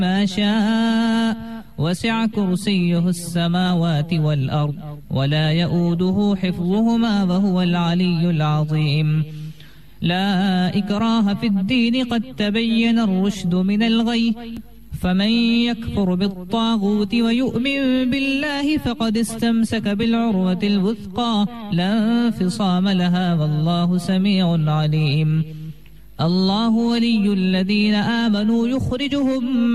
ما شاء وسع كرسيه السماوات والأرض ولا يؤوده حفظهما وهو العلي العظيم لا إكراه في الدين قد تبين الرشد من الغي فمن يكفر بالطاغوت ويؤمن بالله فقد استمسك بالعروة الوثقى لا انفصام لها والله سميع عليم الله ولي الذين آمنوا يخرجهم